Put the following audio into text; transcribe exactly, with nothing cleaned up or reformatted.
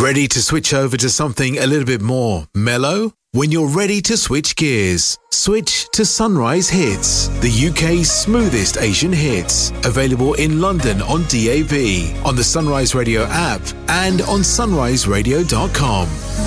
Ready to switch over to something a little bit more mellow? When you're ready to switch gears, switch to Sunrise Hits, the U K's smoothest Asian hits. Available in London on D A B, on the Sunrise Radio app, and on sunrise radio dot com.